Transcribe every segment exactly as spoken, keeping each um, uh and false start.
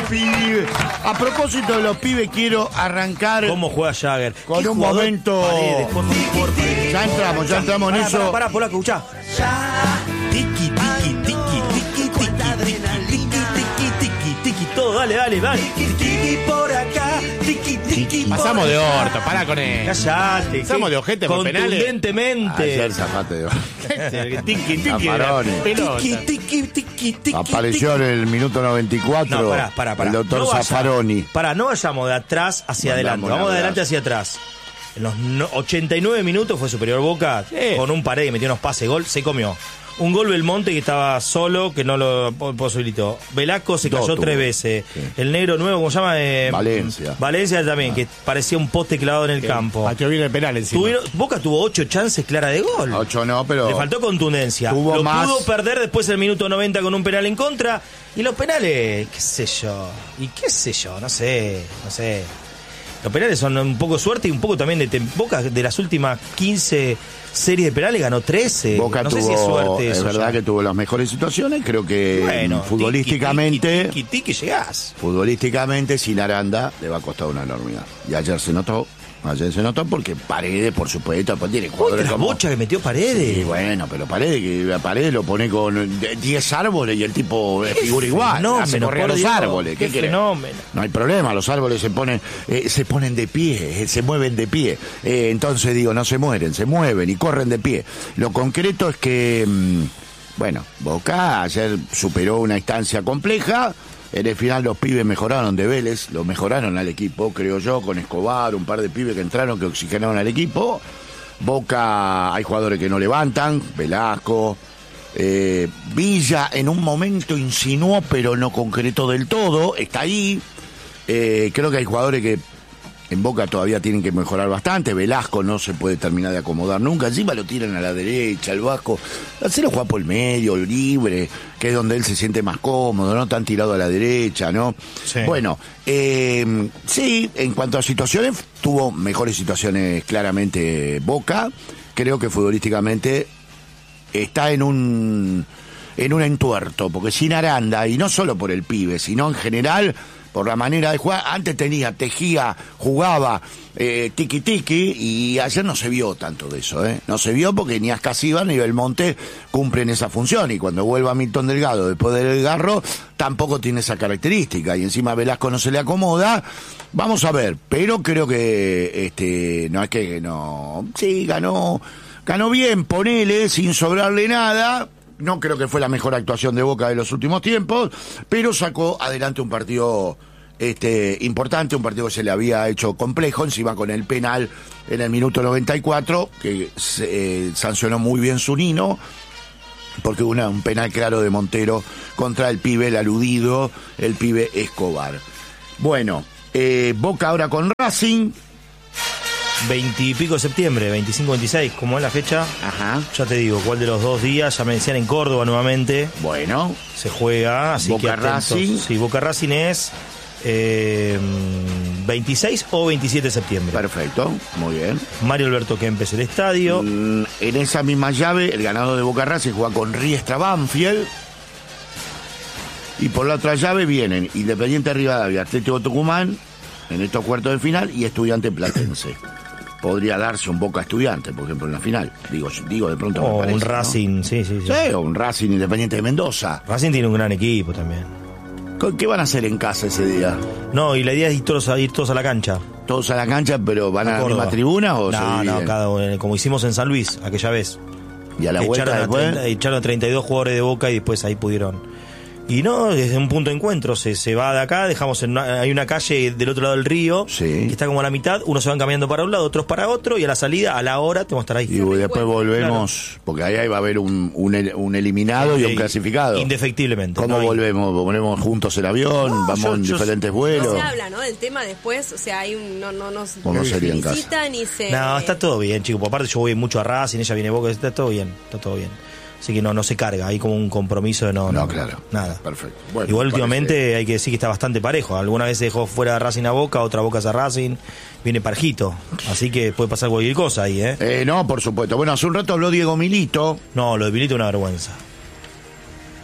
pibe. A propósito de los pibes, quiero arrancar. ¿Cómo juega Jagger? Con un momento. Paredes, por favor. Ya entramos, ya entramos en pará, eso. Pará, pará, Polaco, escuchá. Tiki, tiki, tiki, tiki, tiki, tiki, tiki, tiki, tiki, tiki, todo, dale, dale, dale. Tiki, tiki, por acá, tiki, tiki, Pasamos de orto, pará con él. Callate. Pasamos de ojete por penales. Contundentemente. Ayer zafate de Tiki, tiki, Amarone. pelota. Tiki, tiki, tiki, tiki. Apareció en el minuto noventa y cuatro. No, pará, pará, pará. El doctor No vaya- Zaffaroni. Pará, no vayamos de atrás hacia Mandamos adelante. la Vamos de verdad. adelante hacia atrás. En los no- ochenta y nueve minutos fue superior Boca. Sí. Con un pared, metió unos pases, gol, se comió. Un gol Belmonte que estaba solo, que no lo po- posibilitó. Velasco se Dos cayó tuvo. tres veces. Sí. El negro nuevo, ¿cómo se llama? Eh, Valencia. Valencia también, que parecía un poste clavado en el campo. A que viene el penal encima. Tuvieron- Boca tuvo ocho chances claras de gol. Ocho no, pero. Le faltó contundencia. Tuvo Lo más- pudo perder después del minuto noventa con un penal en contra. Y los penales, qué sé yo. Y qué sé yo, no sé, no sé. Los penales son un poco suerte y un poco también de tem- Boca de las últimas quince series de penales ganó trece. Boca no tuvo, sé si es suerte es eso. verdad ya. que tuvo las mejores situaciones, creo que Bueno, futbolísticamente, tiki, tiki, tiki, tiki, llegás. futbolísticamente sin Aranda le va a costar una enormidad. Y ayer se notó, ayer se notó porque Paredes, por supuesto, pues tiene Uy, jugadores la como... bocha que metió Paredes. Sí, bueno, pero Paredes, que a Paredes lo pone con diez árboles y el tipo eh, figura igual, fenómeno, hace correr a por los Dios, árboles. qué ¿Qué querés? fenómeno. No hay problema, los árboles se ponen eh, se ponen de pie, eh, se mueven de pie. Eh, entonces digo, no se mueren, se mueven y corren de pie. Lo concreto es que, mm, bueno, Boca ayer superó una instancia compleja. En el final los pibes mejoraron de Vélez, lo mejoraron al equipo, creo yo, con Escobar, un par de pibes que entraron, que oxigenaron al equipo. Boca, hay jugadores que no levantan, Velasco, eh, Villa en un momento insinuó, pero no concretó del todo, está ahí. Eh, creo que hay jugadores que en Boca todavía tienen que mejorar bastante. Velasco no se puede terminar de acomodar nunca. Encima lo tiran a la derecha, al Vasco. Hacelo jugar por el medio, libre, que es donde él se siente más cómodo, no tan tirado a la derecha, ¿no? Sí. Bueno, eh, sí, en cuanto a situaciones, tuvo mejores situaciones claramente Boca. Creo que futbolísticamente está en un en un entuerto, porque sin Aranda, y no solo por el pibe, sino en general por la manera de jugar. Antes tenía, tejía, jugaba, eh, tiki tiki, y ayer no se vio tanto de eso, ¿eh? No se vio porque ni Ascasíbar ni Belmonte cumplen esa función, y cuando vuelva Milton Delgado después del Garro, tampoco tiene esa característica, y encima Velasco no se le acomoda. Vamos a ver, pero creo que, este, no es que no, sí, ganó, ganó bien, ponele, sin sobrarle nada. No creo que fue la mejor actuación de Boca de los últimos tiempos, pero sacó adelante un partido este importante, un partido que se le había hecho complejo, encima con el penal en el minuto noventa y cuatro, que se, eh, sancionó muy bien Zunino, porque hubo una, un penal claro de Montero contra el pibe, el aludido, el pibe Escobar. Bueno, eh, Boca ahora con Racing. Veintipico de septiembre, veinticinco, veintiséis, ¿cómo es la fecha? Ajá. Ya te digo, ¿cuál de los dos días? Ya me decían en Córdoba nuevamente. Bueno, Se juega, así Boca que atentos. Racing. Sí, Boca Racing es eh, veintiséis o veintisiete de septiembre. perfecto, muy bien. Mario Alberto Kempes el estadio. Mm, En esa misma llave, el ganador de Boca Racing juega con Riestra Banfield. Y por la otra llave vienen Independiente Rivadavia, Atlético Tucumán, en estos cuartos de final, y Estudiante Platense. Podría darse un Boca Estudiante, por ejemplo, en la final. Digo, digo de pronto me O parece, un ¿no? Racing, sí, sí, sí. Sí, o un Racing Independiente de Mendoza. Racing tiene un gran equipo también. ¿Con- ¿Qué van a hacer en casa ese día? No, y la idea es ir todos a, ir todos a la cancha. ¿Todos a la cancha, pero van a, la Córdoba. misma tribuna o se No, no, dividen? cada uno, como hicimos en San Luis, aquella vez. Y a la vuelta echaron, a después... treinta, echaron a treinta y dos jugadores de Boca y después ahí pudieron. Y no, desde un punto de encuentro, se, se va de acá, dejamos en una, hay una calle del otro lado del río, Sí. que está como a la mitad, unos se van caminando para un lado, otros para otro, y a la salida, a la hora, tenemos que estar ahí. Y después volvemos, porque ahí, ahí va a haber un, un, el- un eliminado y un Sí, clasificado. Indefectiblemente. ¿Cómo no hay- volvemos? ¿Ponemos juntos el avión? No, ¿Vamos yo- en yo- diferentes No vuelos? se habla, ¿no? Del tema después, o sea, hay un, no, no, no, ¿Cómo no sería en casa? visitan ni se... No, está todo bien, chicos. Por aparte yo voy mucho a Racing, ella viene a Boca, está todo bien, está todo bien. Así que no, no se carga, hay como un compromiso de no... No, claro. Nada. Perfecto. Bueno, Igual me últimamente parece- hay que decir que está bastante parejo. Alguna vez se dejó fuera Racing a Boca, otra Boca a Racing. Viene parejito. Así que puede pasar cualquier cosa ahí, ¿eh? Eh, no, por supuesto. Bueno, hace un rato habló Diego Milito. No, lo de Milito es una vergüenza.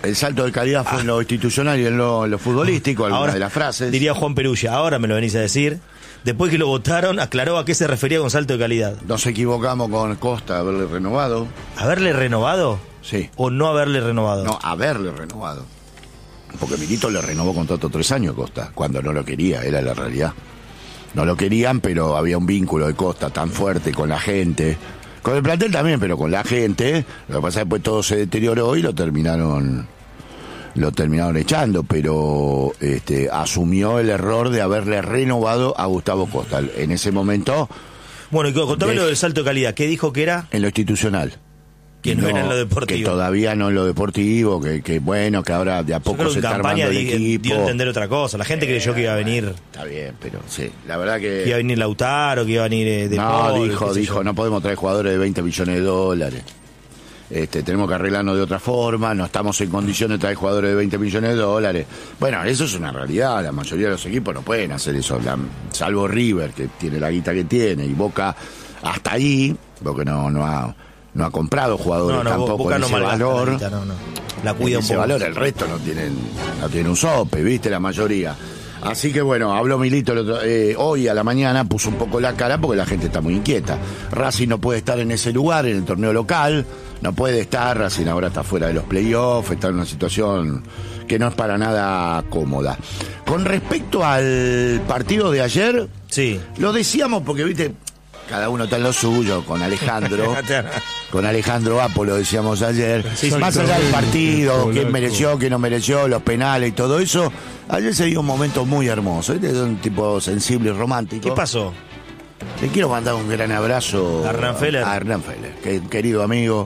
El salto de calidad fue ah. en lo institucional y en lo, en lo futbolístico, algunas ahora, de las frases. Diría Juan Perugia, ahora me lo venís a decir. Después que lo votaron, aclaró a qué se refería con salto de calidad. Nos equivocamos con Costa, haberle renovado. ¿Haberle renovado? Sí. ¿O no haberle renovado? No, haberle renovado. Porque Milito le renovó contrato tres años Costa, cuando no lo quería, era la realidad. No lo querían, pero había un vínculo de Costa tan fuerte con la gente. Con el plantel también, pero con la gente. Lo que pasa es que después todo se deterioró y lo terminaron... lo terminaron echando, pero este, asumió el error de haberle renovado a Gustavo Costa. En ese momento... Bueno, y contame de, lo del salto de calidad. ¿Qué dijo que era? En lo institucional. Que no, no era en lo deportivo. Que todavía no en lo deportivo, que, que bueno, que ahora de a poco se está armando el di, equipo. dio a entender otra cosa. La gente eh, creyó que iba a venir... Está bien, pero sí, la verdad que... que iba a venir Lautaro, que iba a venir eh, de No, Paul, dijo, dijo, yo. no podemos traer jugadores de veinte millones de dólares. Este, tenemos que arreglarnos de otra forma, no estamos en condiciones de traer jugadores de veinte millones de dólares. Bueno, eso es una realidad, la mayoría de los equipos no pueden hacer eso, la, salvo River, que tiene la guita que tiene, y Boca hasta ahí, porque no, no ha, no ha comprado jugadores no, no, tampoco Boca en no ese valor. La, guita, no, no. la cuida un ese poco. valor, el resto no tienen, no tienen un sope, viste, la mayoría. Así que bueno, habló Milito el otro, eh, hoy a la mañana, puso un poco la cara porque la gente está muy inquieta. Racing no puede estar en ese lugar, en el torneo local, no puede estar, Racing ahora está fuera de los playoffs, está en una situación que no es para nada cómoda. Con respecto al partido de ayer, sí, lo decíamos porque, viste, cada uno está en lo suyo, con Alejandro, con Alejandro Apo lo decíamos ayer, sí, sí, más allá del partido, quién mereció, quién no mereció, los penales y todo eso, ayer se dio un momento muy hermoso, este es un tipo sensible y romántico. ¿Qué pasó? Le quiero mandar un gran abrazo a Hernán Feller, a Hernán Feller, que, querido amigo,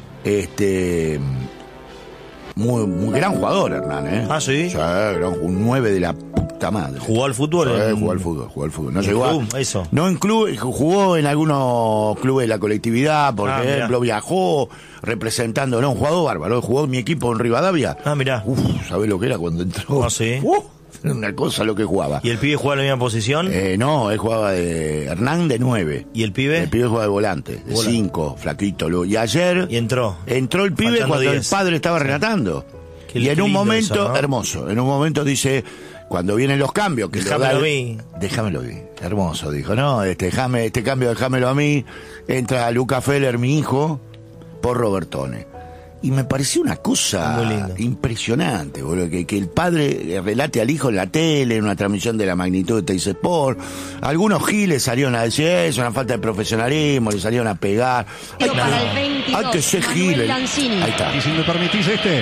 este... Muy, muy gran jugador, Hernán, ¿eh? Ah, sí. sí un nueve de la puta madre. ¿Jugó al fútbol? Sí, en... jugó al fútbol, jugó al fútbol. No ¿En llegó club? A, eso. No en club, jugó en algunos clubes de la colectividad, por ah, ejemplo, mirá. viajó representando, no, un jugador bárbaro, jugó en mi equipo en Rivadavia. Ah, mirá. Uf, ¿sabés lo que era cuando entró? Ah, sí. Uh, una cosa lo que jugaba. ¿Y el pibe jugaba en la misma posición? Eh, no, él jugaba de Hernán de nueve. ¿Y el pibe? El pibe jugaba de volante, de cinco, flaquito. Y ayer... Y entró. Entró el pibe cuando diez. El padre estaba sí. relatando. Qué y en un momento, eso, ¿no? hermoso, en un momento dice, cuando vienen los cambios, que déjamelo lo a mí. Déjamelo a mí. Hermoso, dijo, no, este, déjame, este cambio, déjamelo a mí. Entra Luca Feller, mi hijo, por Robertone. Y me pareció una cosa impresionante, boludo, que, que el padre relate al hijo en la tele, en una transmisión de la magnitud de Teis Sport. Algunos giles salieron a decir eso, una falta de profesionalismo, le salieron a pegar. Hay, para el veintidós, hay que ser giles. Ahí está. Y si me permitís este,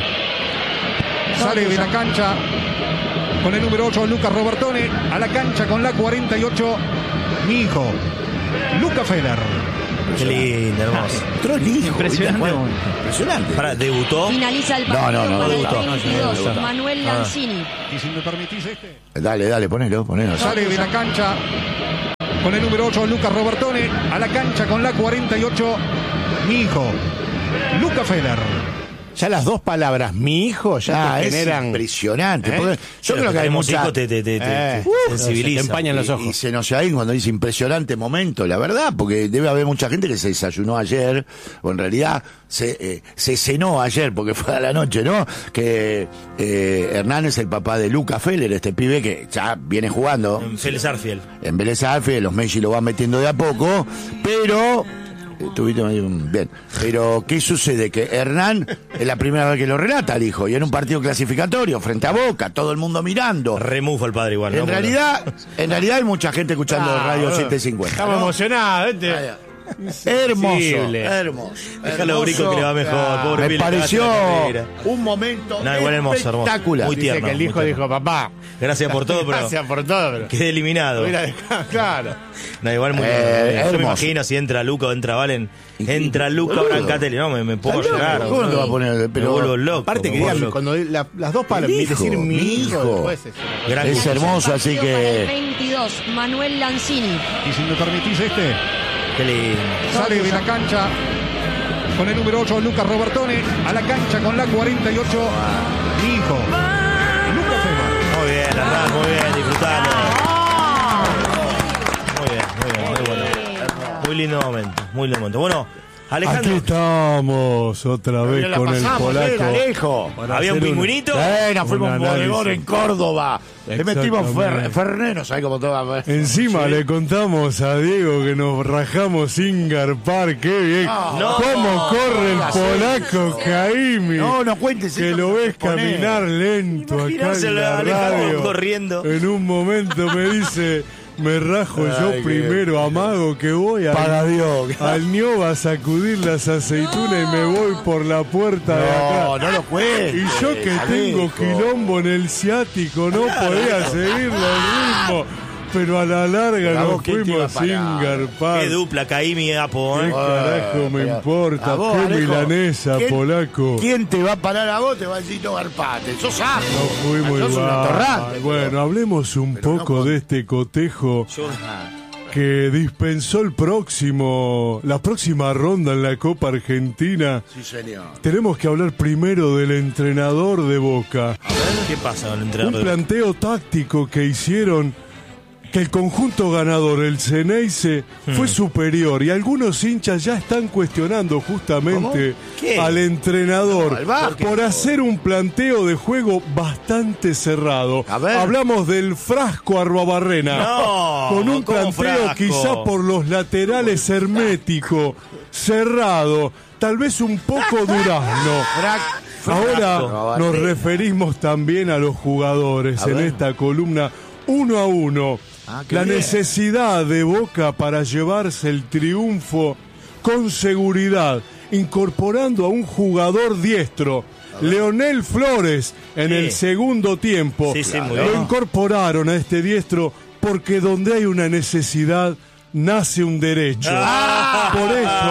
sale de la cancha con el número ocho, Lucas Robertone, a la cancha con la cuarenta y ocho, mi hijo, Luca Feller. Qué lindo, hermoso. Entró el hijo. Impresionante. Impresionante. Para, ¿debutó? Finaliza el partido no, no, no, para debutó. el veintidós, no, no, Manuel ah. Lanzini. Y si me permitís este. Dale, dale, ponelo, ponelo. Sale de la cancha con el número ocho, Lucas Robertone, a la cancha con la cuarenta y ocho, mi hijo, Luca Feller. Ya las dos palabras, mi hijo, ya ah, te generan... Es impresionante. ¿Eh? Porque yo Pero creo que hay mucha... Te, te, te, eh, te sensibiliza. Te empañan los ojos. Y, y se nos ahí cuando dice impresionante momento, la verdad, porque debe haber mucha gente que se desayunó ayer, o en realidad se, eh, se cenó ayer, porque fue a la noche, ¿no? Que eh, Hernán es el papá de Luca Feller, este pibe que ya viene jugando. En Vélez Arfiel. En Vélez Arfiel, los Messi lo van metiendo de a poco, pero... Tuviste bien, pero ¿qué sucede? Que Hernán es la primera vez que lo relata al hijo, y en un partido clasificatorio frente a Boca, todo el mundo mirando. Remufo el padre igual. En ¿no? realidad, en realidad hay mucha gente escuchando ah, Radio setecientos cincuenta. Estamos ¿no? emocionados, ¿viste? Hermoso, hermoso. Déjalo Brico que le va mejor. Ah, pobre me pareció un momento no, igual hermoso, espectacular. Hermoso. Muy tierno. Dice que el hijo dijo, papá, gracias por todo, pero gracias por todo, pero quedé eliminado. Mira, claro. No, igual muy eh, Yo hermoso. me imagino si entra Luca o entra Valen, entra Luca Brancatelli, no, me, me pongo a llorar. ¿Cómo no te va a poner? Pero me vuelvo loco. Aparte que digan, cuando la, las dos palabras, hijo, decir mi hijo, es, es hermoso, así que... Para el veintidós, Manuel Lanzini. Y si me permitís este... Qué lindo. Sale de la cancha con el número ocho, Lucas Robertone, a la cancha con la cuarenta y ocho, mi hijo, Luca Feller. Muy bien, Hernán, muy bien, disfrutalo. Muy bien, muy bien, muy bueno. Muy lindo momento, muy lindo momento. Bueno, Alejandro. Aquí estamos otra vez La con el pasamos, polaco. bien, Alejo. Para ¿Había un hacer pingüinito? Eh, nos un fuimos a un bodegón análisis. en Córdoba. Le metimos fer, Exactamente. Fernet, no sabés cómo todo. Encima Sí. le contamos a Diego que nos rajamos sin garpar. ¡Qué bien! No. ¿Cómo corre el no, polaco Caimi? No, no cuentes Que eso, lo no ves te pones. caminar lento acá en Imaginárselo la a Alejandro radio. corriendo. En un momento me dice, me rajo Ay, yo qué- primero, amago, que voy Para al, Dios. al Nioba a sacudir las aceitunas y me voy por la puerta de acá. No, no lo cuentes. Y yo que tengo Alejo. quilombo en el ciático, no podía seguirle el ritmo. Pero a la larga Pero a nos vos, ¿quién te fuimos iba a sin parar? garpar. Qué dupla, Caimi y Apo, ¿Qué ¿eh? carajo me pero- importa? a vos, Qué Alejo, milanesa, ¿quién- polaco. ¿Quién te va a parar a vos? Te va a decir no garpate. Sos apto. No fui muy Sos un mal. atorrante. Bueno, hablemos un Pero no poco con- de este cotejo Yo- que dispensó el próximo, la próxima ronda en la Copa Argentina. Sí, señor. Tenemos que hablar primero del entrenador de Boca. ¿Qué pasa con el Un entrenador? planteo táctico que hicieron que el conjunto ganador, el Ceneice, fue superior y algunos hinchas ya están cuestionando justamente ¿Qué? al entrenador No, al Vasco. por hacer un planteo de juego bastante cerrado. A ver. Hablamos del Frasco Arruabarrena, No, con un ¿cómo planteo Frasco? quizá por los laterales hermético, cerrado, tal vez un poco durazno. Ahora Frasco. nos referimos también a los jugadores A en ver. esta columna uno a uno. Ah, qué La bien. necesidad de Boca para llevarse el triunfo con seguridad, incorporando a un jugador diestro, Leonel Flores, en Sí. el segundo tiempo. Sí, sí, muy Lo bien. incorporaron a este diestro porque donde hay una necesidad nace un derecho. Ah. Por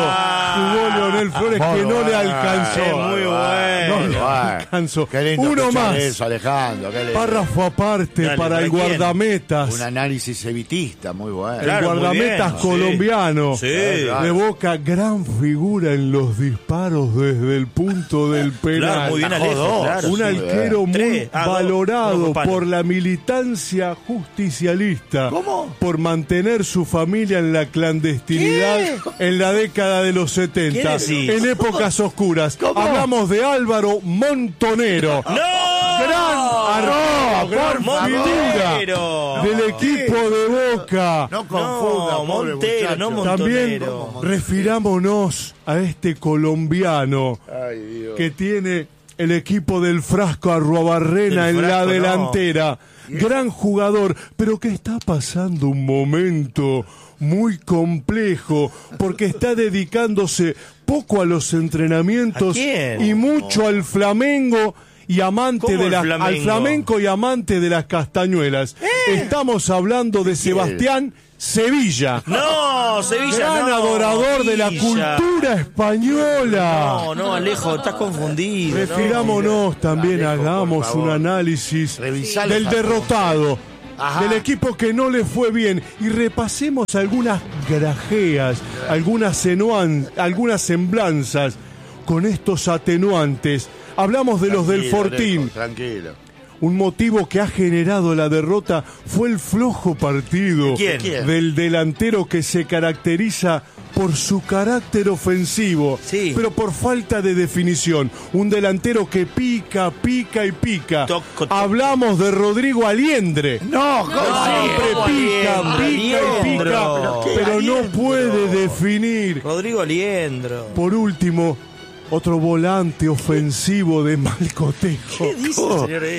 eso jugó Leonel Flores, que no le alcanzó. Es muy bueno. No le Bueno. alcanzó. Qué lindo Uno escuchar más. eso, Alejandro. qué lindo. Párrafo aparte Dale, para el ¿para quién? guardametas. Un análisis evitista, muy bueno. El Claro, muy guardametas bien. colombiano Sí. de Boca, gran figura en los disparos desde el punto del penal. Claro, muy bien Atajó Alejo, dos. claro. Un Sí, arquero muy Tres. Ah, dos. valorado Dos palos. por la militancia justicialista. ¿Cómo? Por mantener su familia en la clandestinidad en la década de los setenta. ¿Qué decís? En épocas oscuras. ¿Cómo? Hablamos de Álvaro Montonero. ¡No! Gran arquero, gran figura Montero. del equipo de Boca. No confunda, No, pobre Montero, no muchacho. También Montonero. refirámonos a este colombiano Ay, Dios. que tiene el equipo del Frasco Arruabarrena Del en la Frasco, no. delantera. Gran jugador, pero que está pasando un momento muy complejo porque está dedicándose poco a los entrenamientos ¿A quién? y mucho al Flamengo y amante ¿Cómo de el las Flamengo? al flamenco y amante de las castañuelas. Estamos hablando de Sebastián Sevilla. No, Sevilla Gran no. adorador de la Sevilla. cultura española. No, no, Alejo, estás confundido. Refirámonos también, Alejo, por hagamos favor. un análisis Revisá del los derrotado, Ajá. del equipo que no le fue bien y repasemos algunas grajeas, algunas, senuan- algunas semblanzas con estos atenuantes. Hablamos de los del Tranquilo, Fortín. Alejo, tranquilo. Un motivo que ha generado la derrota fue el flojo partido ¿Quién? ¿Quién? del delantero que se caracteriza por su carácter ofensivo, Sí. pero por falta de definición. Un delantero que pica, pica y pica. Toco, toco. Hablamos de Rodrigo Aliendre. No, ¿cómo Siempre ¿cómo pica, Aliendro? pica y pica, Aliendro. pero no Aliendro? puede definir. Rodrigo Aliendro. Por último, otro volante ofensivo de mal cotejo. ¿Qué dice el señor ahí?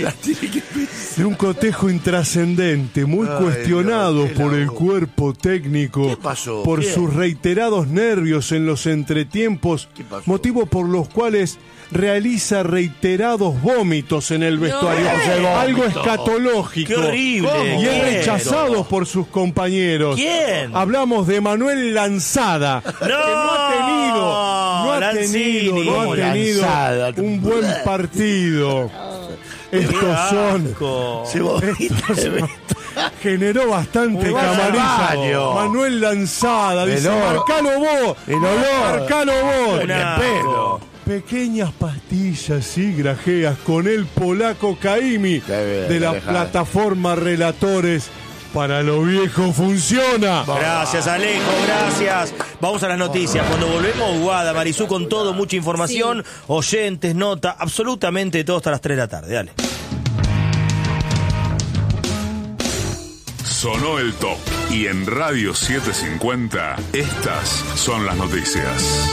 De un cotejo intrascendente, muy Ay, cuestionado Dios, qué por el laburo. cuerpo técnico, ¿Qué pasó? por ¿Qué? sus reiterados nervios en los entretiempos, ¿Qué pasó? motivo por los cuales realiza reiterados vómitos en el vestuario, No. O sea, ¿Qué algo vómito? escatológico. Qué horrible. Y es ¿Quién? rechazado por sus compañeros. ¿Quién? Hablamos de Manuel Lanzada, que no ha tenido, no ha Lanzini. tenido, no ha ¿Cómo tenido Lanzada? un buen partido. Estos son Asco. Cebollita de Beto. generó bastante Te vas al camariza. baño. Manuel Lanzada, El dice, olor. marcalo vos, El olor. marcalo vos. Un Ni en asco. pedo. Pequeñas pastillas y grajeas con el polaco Caimi Qué bien, de la Alejandro. plataforma Relatores Para lo viejo funciona. Gracias, Alejo, gracias. Vamos a las noticias. Cuando volvemos, Guada, Marisú con todo, mucha información, sí. oyentes, nota, absolutamente todo hasta las tres de la tarde. Dale. Sonó el top y en Radio setecientos cincuenta estas son las noticias.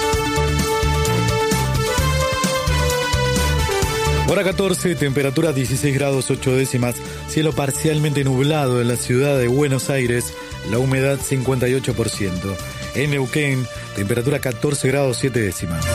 Hora catorce, temperatura dieciséis grados ocho décimas, cielo parcialmente nublado en la ciudad de Buenos Aires, la humedad cincuenta y ocho por ciento. En Neuquén, temperatura catorce grados siete décimas.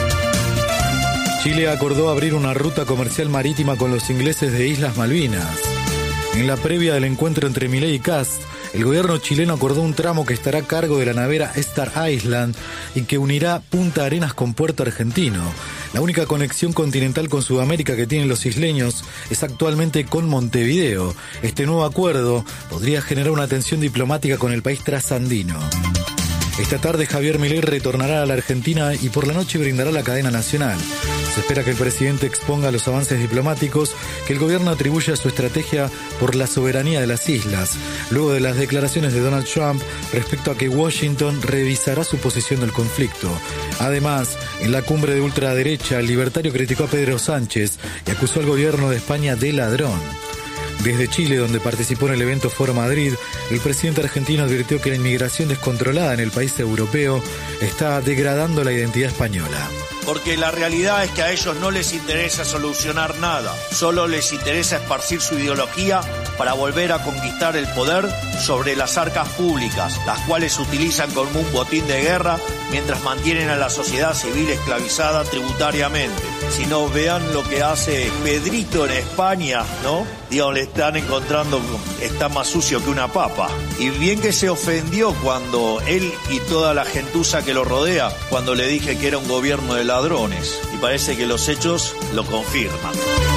Chile acordó abrir una ruta comercial marítima con los ingleses de Islas Malvinas. En la previa del encuentro entre Milei y Kast, el gobierno chileno acordó un tramo que estará a cargo de la naviera Star Island y que unirá Punta Arenas con Puerto Argentino. La única conexión continental con Sudamérica que tienen los isleños es actualmente con Montevideo. Este nuevo acuerdo podría generar una tensión diplomática con el país trasandino. Esta tarde Javier Milei retornará a la Argentina y por la noche brindará la cadena nacional. Se espera que el presidente exponga los avances diplomáticos que el gobierno atribuye a su estrategia por la soberanía de las islas, luego de las declaraciones de Donald Trump respecto a que Washington revisará su posición del conflicto. Además, en la cumbre de ultraderecha, el libertario criticó a Pedro Sánchez y acusó al gobierno de España de ladrón. Desde Chile, donde participó en el evento Foro Madrid, el presidente argentino advirtió que la inmigración descontrolada en el país europeo está degradando la identidad española. Porque la realidad es que a ellos no les interesa solucionar nada, solo les interesa esparcir su ideología para volver a conquistar el poder sobre las arcas públicas, las cuales utilizan como un botín de guerra mientras mantienen a la sociedad civil esclavizada tributariamente. Si no, vean lo que hace Pedrito en España, ¿no? Digo, le están encontrando, está más sucio que una papa. Y bien que se ofendió cuando él y toda la gentuza que lo rodea, cuando le dije que era un gobierno de ladrones. Y parece que los hechos lo confirman.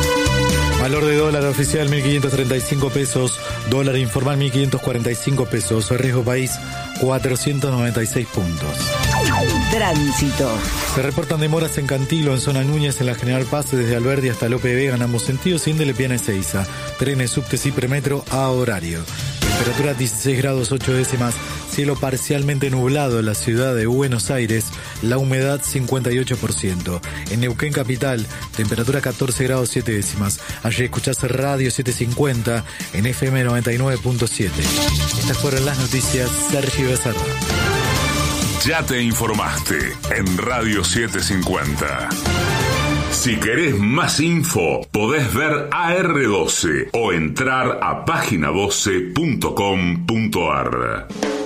Valor de dólar oficial mil quinientos treinta y cinco pesos, dólar informal mil quinientos cuarenta y cinco pesos, riesgo país cuatrocientos noventa y seis puntos. Tránsito. Se reportan demoras en Cantilo, en zona Núñez, en la General Paz, desde Alberdi hasta Lope Vega en ambos sentidos, y en Delepiana Ezeiza. Trenes, subtes y premetro a horario. Temperatura dieciséis grados ocho décimas, cielo parcialmente nublado en la ciudad de Buenos Aires, la humedad cincuenta y ocho por ciento. En Neuquén capital, temperatura catorce grados siete décimas. Allí escuchás Radio setecientos cincuenta en F M noventa y nueve punto siete. Estas fueron las noticias. Sergio Becerra. Ya te informaste en Radio setecientos cincuenta. Si querés más info, podés ver A R doce o entrar a página doce punto com punto ar.